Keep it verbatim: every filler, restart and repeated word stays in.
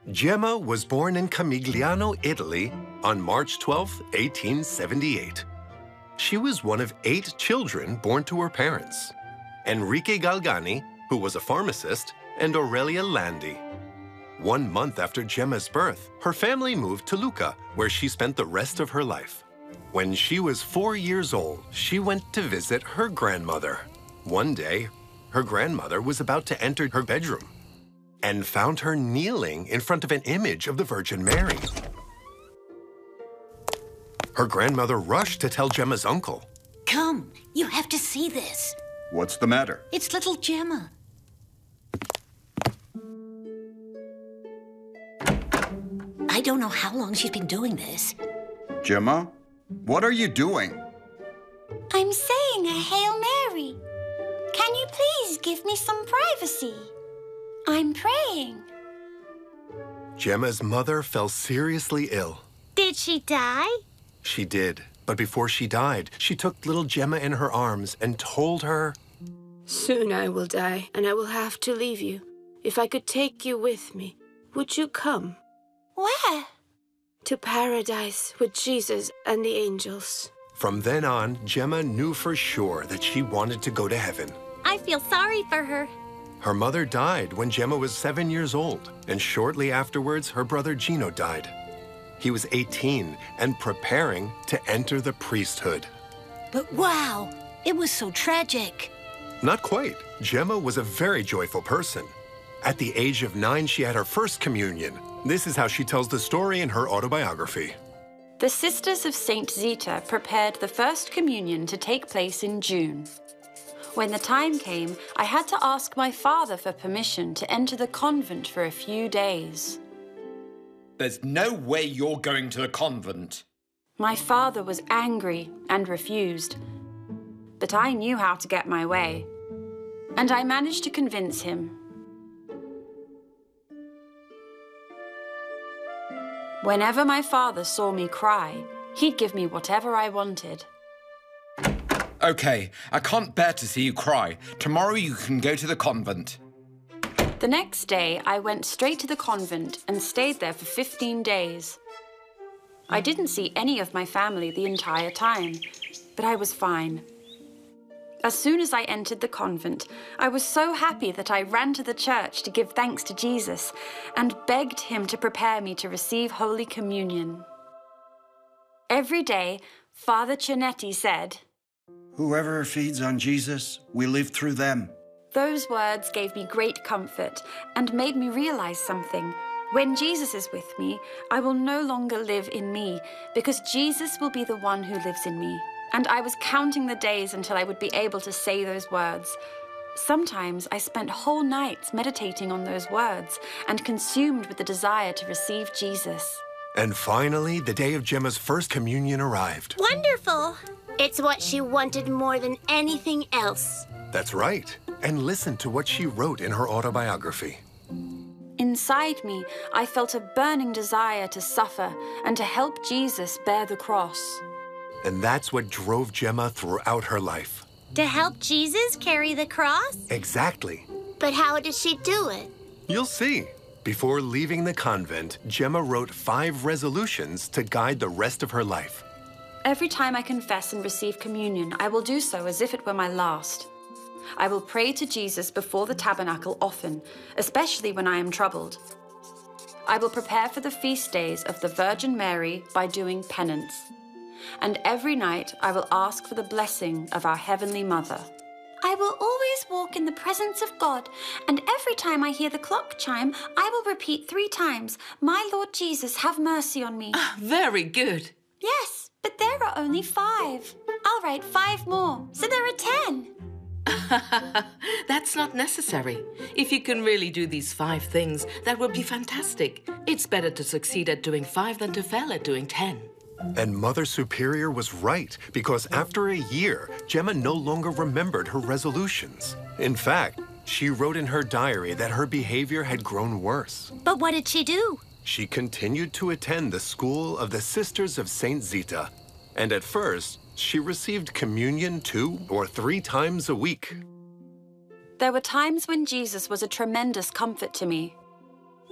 Gemma was born in Camigliano, Italy on March twelfth, eighteen seventy-eight. She was one of eight children born to her parents, Enrique Galgani, who was a pharmacist, and Aurelia Landi. One month after Gemma's birth, her family moved to Lucca, where she spent the rest of her life. When she was four years old, she went to visit her grandmother. One day, her grandmother was about to enter her bedroom and found her kneeling in front of an image of the Virgin Mary. Her grandmother rushed to tell Gemma's uncle. Come, you have to see this. What's the matter? It's little Gemma. I don't know how long she's been doing this. Gemma, what are you doing? I'm saying a Hail Mary. Can you please give me some privacy? I'm praying. Gemma's mother fell seriously ill. Did she die? She did, but before she died, she took little Gemma in her arms and told her, "Soon I will die, and I will have to leave you. If I could take you with me, would you come?" Where? "To paradise with Jesus and the angels." From then on, Gemma knew for sure that she wanted to go to heaven. I feel sorry for her. Her mother died when Gemma was seven years old, and shortly afterwards, her brother Gino died. He was eighteen and preparing to enter the priesthood. But wow, it was so tragic. Not quite. Gemma was a very joyful person. At the age of nine, she had her first communion. This is how she tells the story in her autobiography. The Sisters of Saint Zita prepared the First Communion to take place in June. When the time came, I had to ask my father for permission to enter the convent for a few days. There's no way you're going to the convent. My father was angry and refused, but I knew how to get my way, and I managed to convince him. Whenever my father saw me cry, he'd give me whatever I wanted. Okay, I can't bear to see you cry. Tomorrow you can go to the convent. The next day, I went straight to the convent and stayed there for fifteen days. I didn't see any of my family the entire time, but I was fine. As soon as I entered the convent, I was so happy that I ran to the church to give thanks to Jesus and begged him to prepare me to receive Holy Communion. Every day, Father Cianetti said, "Whoever feeds on Jesus, we live through them." Those words gave me great comfort and made me realize something. When Jesus is with me, I will no longer live in me, because Jesus will be the one who lives in me. And I was counting the days until I would be able to say those words. Sometimes I spent whole nights meditating on those words and consumed with the desire to receive Jesus. And finally, the day of Gemma's first communion arrived. Wonderful. It's what she wanted more than anything else. That's right. And listen to what she wrote in her autobiography. Inside me, I felt a burning desire to suffer and to help Jesus bear the cross. And that's what drove Gemma throughout her life. To help Jesus carry the cross? Exactly. But how did she do it? You'll see. Before leaving the convent, Gemma wrote five resolutions to guide the rest of her life. Every time I confess and receive communion, I will do so as if it were my last. I will pray to Jesus before the tabernacle often, especially when I am troubled. I will prepare for the feast days of the Virgin Mary by doing penance. And every night I will ask for the blessing of our Heavenly Mother. I will always walk in the presence of God, and every time I hear the clock chime, I will repeat three times, "My Lord Jesus, have mercy on me." Ah, very good. Yes, but there are only five. I'll write five more, so there are ten. That's not necessary. If you can really do these five things, that would be fantastic. It's better to succeed at doing five than to fail at doing ten. And Mother Superior was right, because after a year, Gemma no longer remembered her resolutions. In fact, she wrote in her diary that her behavior had grown worse. But what did she do? She continued to attend the school of the Sisters of Saint Zita, and at first, she received communion two or three times a week. There were times when Jesus was a tremendous comfort to me.